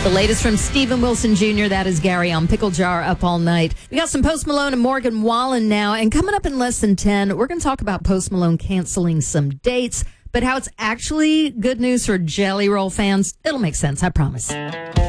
The latest from Steven Wilson Jr., that is Gary on Pickle Jar Up All Night. We got some Post Malone and Morgan Wallen now, and coming up in less than 10, we're going to talk about Post Malone canceling some dates, but how it's actually good news for Jelly Roll fans. It'll make sense, I promise.